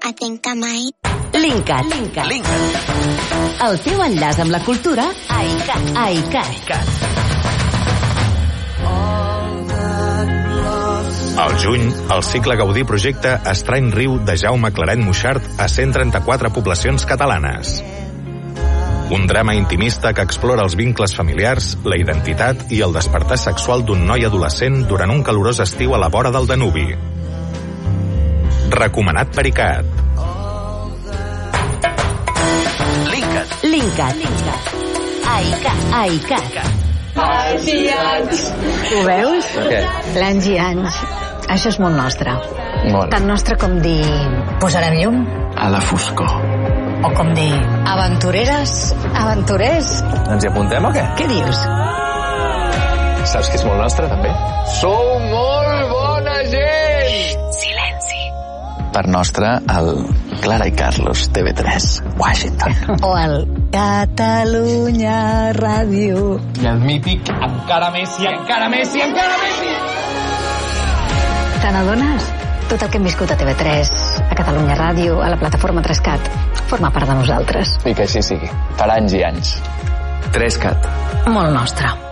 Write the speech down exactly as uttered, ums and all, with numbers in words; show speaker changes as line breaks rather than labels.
atenta mai.
Linkat. Linkat. Linkat. El teu enllaç amb la cultura a iCat. A iCat.
Al juny, el cicle Gaudí projecta Estrany Riu de Jaume Claret Moixart a cent trenta-quatre poblacions catalanes. Un drama intimista que explora els vincles familiars, la identitat i el despertar sexual d'un noi adolescent durant un calorós estiu a la vora del Danubi. Recomanat per iCat.
Linkat. Linkat. Linkat. A iCat. A iCat.
Anys i anys. Ho veus?
Què?
L'anys i anys. Això és molt nostre.
Molt.
Tan nostre com dir posarem llum.
A la foscor.
O com dir aventureres, aventurers.
Ens hi apuntem o què?
Què dius?
Saps que és molt nostre, també? Sou molt bona gent!
Silenci.
Per nostre, el Clara i Carlos, T V tres, Washington.
O el Catalunya Ràdio.
I el mític Encara Messi, encara Messi, encara Messi!
Te n'adones? Tot el que hem viscut a T V tres, a Catalunya Ràdio, a la plataforma tres cat, forma part de nosaltres.
I que així sigui, per anys i anys. tres cat.
Molt nostre.